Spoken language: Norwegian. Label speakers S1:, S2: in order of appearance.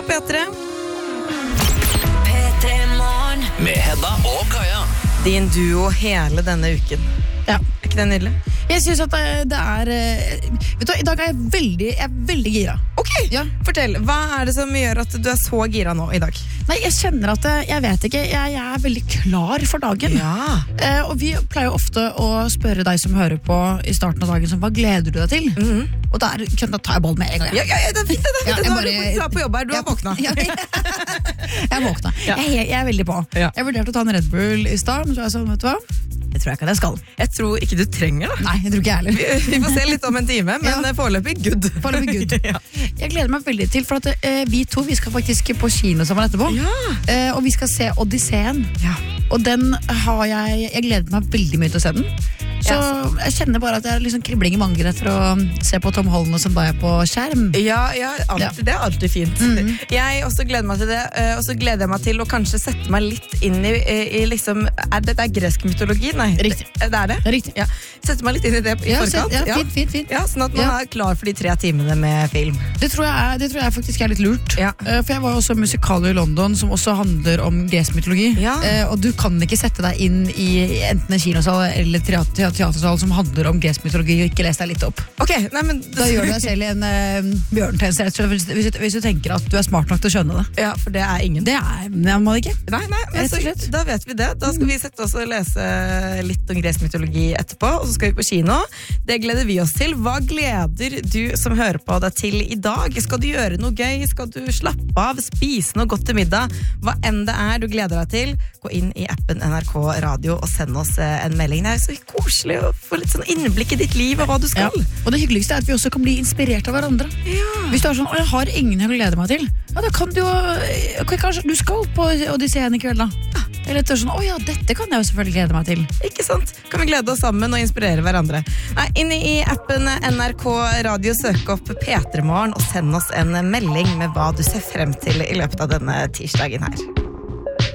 S1: P3.
S2: Med Hedda og Kaja.
S1: Din duo hele denne uken.
S3: Ja.
S1: Ikke det nydelig?
S3: Jeg synes at det vet du, i dag er jeg veldig gira.
S1: Ok,
S3: Ja.
S1: fortell. Hva det som gjør at du så gira nå i dag?
S3: Nei, jeg kjenner at jeg vet ikke, jeg er veldig klar for dagen.
S1: Ja.
S3: Og vi pleier jo ofte å spørre deg som hører på i starten av dagen, hva gleder du deg til? Og da tar jeg ball med en gang.
S1: Ja, det er fint.
S3: Ja,
S1: Nå
S3: jeg
S1: har
S3: bare-
S1: du fått dra på jobb her. Du har våkna.
S3: Ja, jeg våkna.
S1: Ja.
S3: Jeg er veldig på.
S1: Ja.
S3: Jeg vurderte å ta en Red Bull i stad, men så var jeg sånn, vet du hva? Det tror jeg ikke at jeg skal.
S1: Jeg tror ikke du trenger det.
S3: Nei, jeg tror ikke jeg heller.
S1: Vi får se litt om en time, men
S3: Ja.
S1: foreløpig good.
S3: Foreløpig good.
S1: Ja.
S3: Jeg gleder meg veldig til, for at vi skal faktisk på kino sammen etterpå.
S1: Ja.
S3: Og vi skal se Odysseen.
S1: Ja.
S3: Og den har jeg gleder meg veldig mye til å se den. Så jeg kjenner bare at jeg er liksom kribling i magen etter å se på Tom Holland og Zendaya på skjerm.
S1: Ja, alltid, det er alltid fint. Jeg også gleder meg til det, og så gleder jeg meg til å kanskje sette meg litt inn i liksom, det gresk mytologi? Nei,
S3: Riktig.
S1: Det er det?
S3: Det er riktig.
S1: Ja. Sette meg litt inn i det i forkant.
S3: Ja, fint.
S1: Ja, sånn at man
S3: Ja.
S1: er klar for de 3 timene med film.
S3: Det tror jeg faktisk er litt lurt.
S1: Ja.
S3: For jeg var jo også musikaler i London som også handler om gresk mytologi.
S1: Ja.
S3: Og du kan ikke sette deg inn i enten en kinosal eller teatersal som handler om gresk mytologi, og ikke lese deg litt opp.
S1: Ok, nei, men
S3: Da gjør du deg selv en bjørntjeneste, rett og slett, hvis du tenker at du er smart nok til å skjønne det.
S1: Ja, for det er ingen.
S3: Det er man ikke.
S1: Nei, men
S3: Rett og slett.
S1: da vet vi det. Da skal vi sette oss og lese litt om gresk mytologi etterpå, og så skal vi på kino. Det gleder vi oss til. Hva gleder du som hører på deg til i dag? Skal du gjøre noe gøy? Skal du slappe av? Spise noe godt til middag? Hva enn det er du gleder deg til, gå inn i appen NRK Radio og send oss en melding. Det er så koselig å få litt sånn innblikk i ditt liv og hva du
S3: Ja.
S1: skal.
S3: Og det hyggeligste er at vi også kan bli inspirert av hverandre. Hvis du er sånn, jeg har ingen jeg gleder meg til, ja, da kan du jo, kanskje du skal på Odysseen i kveld da. Eller det er sånn, ja, dette kan jeg jo selvfølgelig glede meg til.
S1: Ikke sant? Kan vi glede oss sammen og inspirere hverandre. Nei, inn i appen NRK Radio, søk opp P3morgen og send oss en melding med hva du ser frem til i løpet av denne tirsdagen her.